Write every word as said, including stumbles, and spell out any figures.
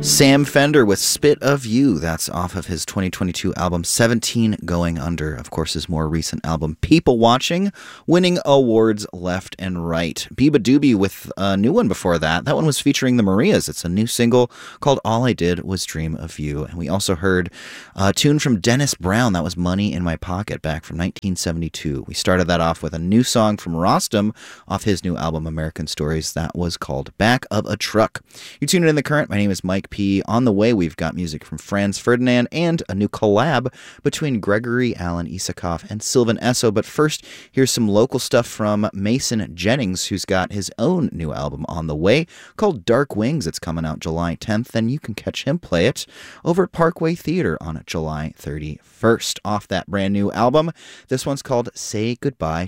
Sam Fender with Spit of You. That's off of his twenty twenty-two album seventeen Going Under. Of course, his more recent album People Watching, winning awards left and right. Biba Doobie with a new one before that. That one was featuring the Marias. It's a new single called All I Did Was Dream of You. And we also heard a tune from Dennis Brown. That was Money in My Pocket back from nineteen seventy-two. We started that off with a new song from Rostam off his new album American Stories. That was called Back of a Truck. You're tuning in The Current. My name is Mike P. On the way, we've got music from Franz Ferdinand and a new collab between Gregory Alan Isakov and Sylvan Esso. But first, here's some local stuff from Mason Jennings, who's got his own new album on the way called Dark Wings. It's coming out July tenth, and you can catch him play it over at Parkway Theater on July thirty-first. Off that brand new album, this one's called Say Goodbye